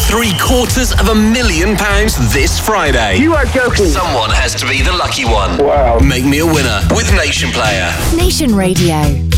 £750,000 this Friday. You are joking. Someone has to be the lucky one. Wow. Make me a winner with Nation Player. Nation Radio.